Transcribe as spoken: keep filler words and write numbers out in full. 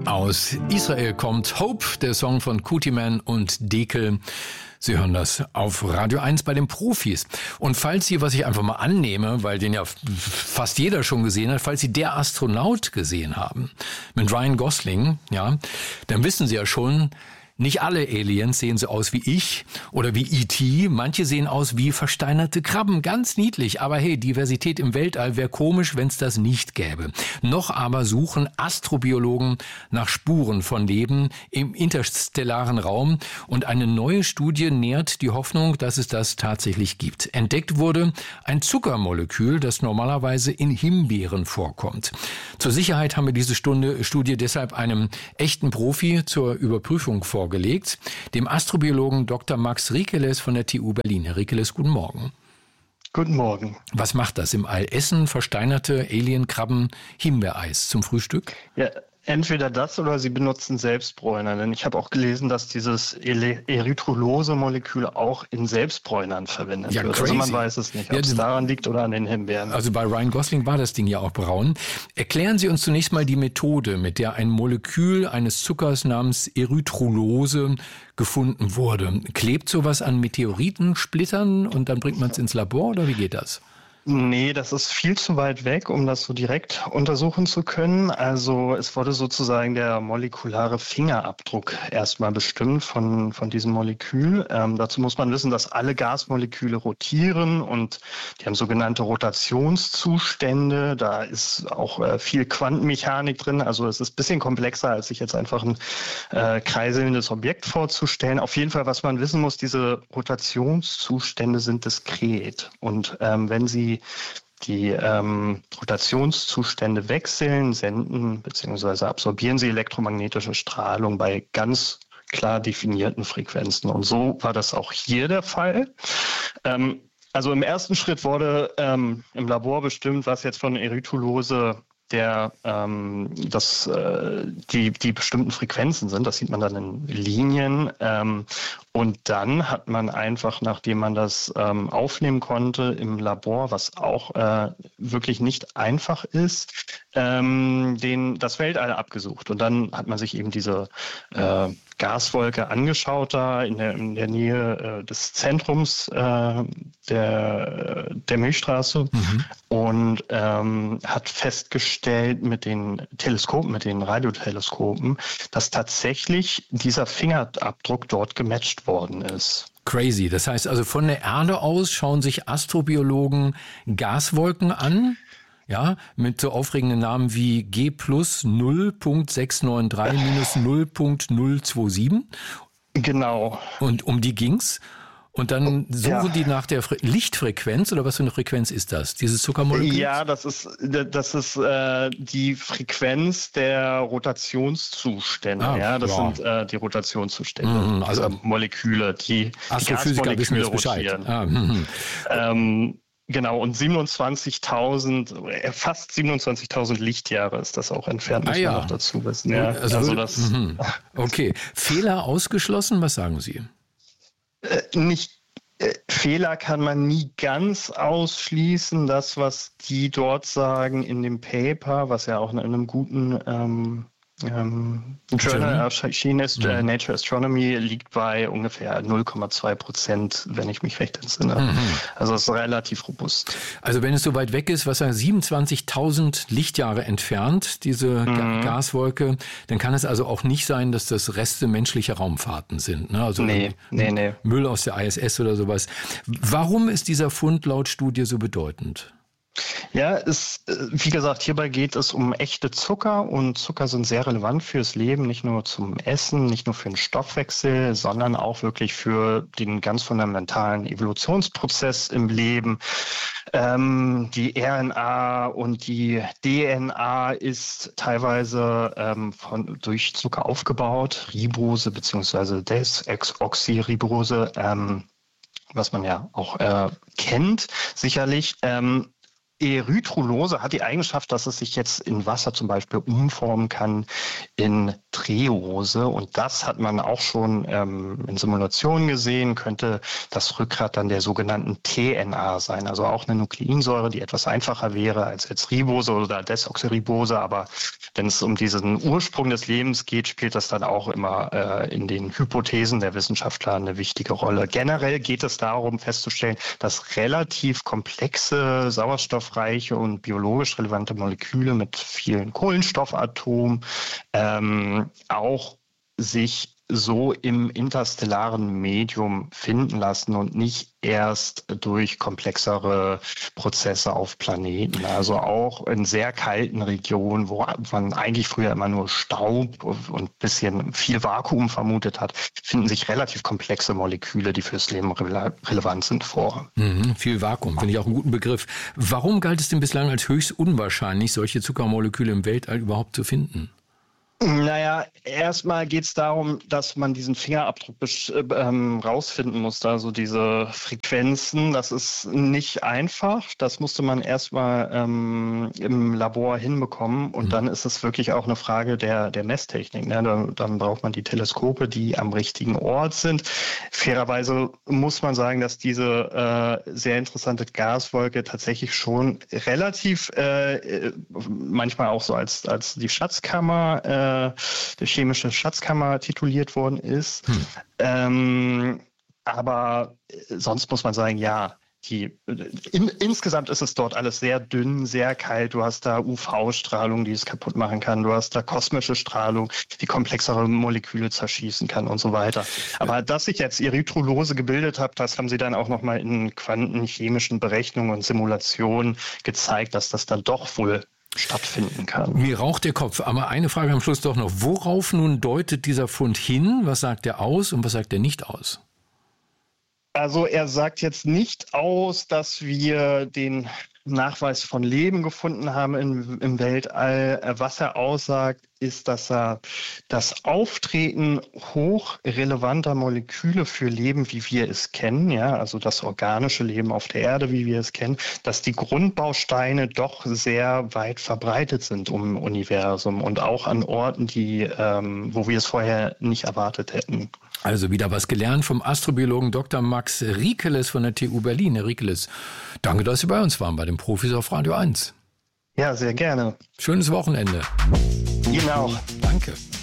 Aus Israel kommt Hope, der Song von Kutiman und Dekel. Sie hören das auf Radio eins bei den Profis. Und falls Sie, was ich einfach mal annehme, weil den ja fast jeder schon gesehen hat, falls Sie Der Astronaut gesehen haben, mit Ryan Gosling, ja, dann wissen Sie ja schon, nicht alle Aliens sehen so aus wie ich oder wie E T Manche sehen aus wie versteinerte Krabben. Ganz niedlich. Aber hey, Diversität im Weltall wäre komisch, wenn es das nicht gäbe. Noch aber suchen Astrobiologen nach Spuren von Leben im interstellaren Raum. Und eine neue Studie nährt die Hoffnung, dass es das tatsächlich gibt. Entdeckt wurde ein Zuckermolekül, das normalerweise in Himbeeren vorkommt. Zur Sicherheit haben wir diese Stunde, Studie deshalb einem echten Profi zur Überprüfung vorgelegt. Gelegt, dem Astrobiologen Doktor Max Rikeles von der T U Berlin. Herr Rikeles, guten Morgen. Guten Morgen. Was macht das im All? Essen versteinerte Alienkrabben Himbeereis zum Frühstück? Ja, entweder das oder sie benutzen Selbstbräuner. Denn ich habe auch gelesen, dass dieses Erythrulose-Molekül auch in Selbstbräunern verwendet ja, wird. Crazy. Also man weiß es nicht, ob ja, es daran liegt oder an den Himbeeren. Also bei Ryan Gosling war das Ding ja auch braun. Erklären Sie uns zunächst mal die Methode, mit der ein Molekül eines Zuckers namens Erythrulose gefunden wurde. Klebt sowas an Meteoritensplittern und dann bringt man es ins Labor oder wie geht das? Nee, das ist viel zu weit weg, um das so direkt untersuchen zu können. Also es wurde sozusagen der molekulare Fingerabdruck erstmal bestimmt von, von diesem Molekül. Ähm, dazu muss man wissen, dass alle Gasmoleküle rotieren und die haben sogenannte Rotationszustände. Da ist auch äh, viel Quantenmechanik drin. Also es ist ein bisschen komplexer, als sich jetzt einfach ein äh, kreiselndes Objekt vorzustellen. Auf jeden Fall, was man wissen muss, diese Rotationszustände sind diskret. Und ähm, wenn sie die ähm, Rotationszustände wechseln, senden bzw. absorbieren sie elektromagnetische Strahlung bei ganz klar definierten Frequenzen. Und so war das auch hier der Fall. Ähm, also im ersten Schritt wurde ähm, im Labor bestimmt, was jetzt von Erythrulose der ähm, das äh, die die bestimmten Frequenzen sind. Das sieht man dann in Linien. Ähm, und dann hat man einfach, nachdem man das ähm, aufnehmen konnte im Labor, was auch äh, wirklich nicht einfach ist, ähm, den das Weltall abgesucht. Und dann hat man sich eben diese äh, Gaswolke angeschaut da in der, in der Nähe äh, des Zentrums äh, der, der Milchstraße mhm. und ähm, hat festgestellt mit den Teleskopen, mit den Radioteleskopen, dass tatsächlich dieser Fingerabdruck dort gematcht worden ist. Crazy. Das heißt also, von der Erde aus schauen sich Astrobiologen Gaswolken an, ja, mit so aufregenden Namen wie G plus null Komma sechs neun drei minus null Komma null zwei sieben. Genau. Und um die ging's. Und dann suchen ja. die nach der Fre- Lichtfrequenz, oder was für eine Frequenz ist das, dieses Zuckermolekül? Ja, das ist, das ist äh, die Frequenz der Rotationszustände. Ah, ja, das ja. sind äh, die Rotationszustände, mhm, also Moleküle, die, die Gasmoleküle rotieren. Ah, mhm. ähm, Genau, und siebenundzwanzigtausend, fast siebenundzwanzigtausend Lichtjahre ist das auch entfernt, muss ah, ja. man noch dazu wissen. Ja, also, also das, mhm. Okay, Fehler ausgeschlossen, was sagen Sie? Äh, nicht äh, Fehler kann man nie ganz ausschließen. Das, was die dort sagen in dem Paper, was ja auch in einem guten ähm, ähm, Journal erschienen ist, mhm. äh, Nature Astronomy, liegt bei ungefähr null Komma zwei Prozent, wenn ich mich recht entsinne. Mhm. Also es ist relativ robust. Also wenn es so weit weg ist, was sagen siebenundzwanzigtausend Lichtjahre entfernt, diese mhm. Ga- Gaswolke, dann kann es also auch nicht sein, dass das Reste menschlicher Raumfahrten sind. Ne? Also nee, nee, nee. Müll aus der I S S oder sowas. Warum ist dieser Fund laut Studie so bedeutend? Ja, es, wie gesagt, hierbei geht es um echte Zucker und Zucker sind sehr relevant fürs Leben, nicht nur zum Essen, nicht nur für den Stoffwechsel, sondern auch wirklich für den ganz fundamentalen Evolutionsprozess im Leben. Ähm, die R N A und die D N A ist teilweise ähm, von, durch Zucker aufgebaut, Ribose bzw. Desoxyribose, ähm, was man ja auch äh, kennt, sicherlich. Ähm, Erythrulose hat die Eigenschaft, dass es sich jetzt in Wasser zum Beispiel umformen kann in Treose. Und das hat man auch schon ähm, in Simulationen gesehen, könnte das Rückgrat dann der sogenannten T N A sein. Also auch eine Nukleinsäure, die etwas einfacher wäre als jetzt Ribose oder Desoxyribose. Aber wenn es um diesen Ursprung des Lebens geht, spielt das dann auch immer äh, in den Hypothesen der Wissenschaftler eine wichtige Rolle. Generell geht es darum festzustellen, dass relativ komplexe Sauerstoff reiche und biologisch relevante Moleküle mit vielen Kohlenstoffatomen ähm, auch sich so im interstellaren Medium finden lassen und nicht erst durch komplexere Prozesse auf Planeten. Also auch in sehr kalten Regionen, wo man eigentlich früher immer nur Staub und ein bisschen viel Vakuum vermutet hat, finden sich relativ komplexe Moleküle, die fürs Leben rele- relevant sind, vor. Mhm, viel Vakuum, finde ich auch einen guten Begriff. Warum galt es denn bislang als höchst unwahrscheinlich, solche Zuckermoleküle im Weltall überhaupt zu finden? Naja, erstmal geht es darum, dass man diesen Fingerabdruck ähm, rausfinden musste, also diese Frequenzen. Das ist nicht einfach. Das musste man erstmal ähm, im Labor hinbekommen. Und mhm. dann ist es wirklich auch eine Frage der, der Messtechnik. Ne? Dann, dann braucht man die Teleskope, die am richtigen Ort sind. Fairerweise muss man sagen, dass diese äh, sehr interessante Gaswolke tatsächlich schon relativ, äh, manchmal auch so als, als die Schatzkammer, äh, der chemische Schatzkammer tituliert worden ist. Hm. Ähm, aber sonst muss man sagen, ja, die, in, insgesamt ist es dort alles sehr dünn, sehr kalt. Du hast da U V-Strahlung, die es kaputt machen kann. Du hast da kosmische Strahlung, die komplexere Moleküle zerschießen kann und so weiter. Aber dass sich jetzt Erythrulose gebildet hat, das haben sie dann auch nochmal in quantenchemischen Berechnungen und Simulationen gezeigt, dass das dann doch wohl stattfinden kann. Mir raucht der Kopf, aber eine Frage am Schluss doch noch. Worauf nun deutet dieser Fund hin? Was sagt er aus und was sagt er nicht aus? Also er sagt jetzt nicht aus, dass wir den Nachweis von Leben gefunden haben im, im Weltall. Was er aussagt, ist, dass er das Auftreten hochrelevanter Moleküle für Leben, wie wir es kennen, ja, also das organische Leben auf der Erde, wie wir es kennen, dass die Grundbausteine doch sehr weit verbreitet sind im Universum und auch an Orten, die, ähm, wo wir es vorher nicht erwartet hätten. Also wieder was gelernt vom Astrobiologen Doktor Max Riekeles von der T U Berlin. Herr Riekeles, danke, dass Sie bei uns waren, bei den Profis auf Radio eins. Ja, sehr gerne. Schönes Wochenende. Ihnen auch. Danke.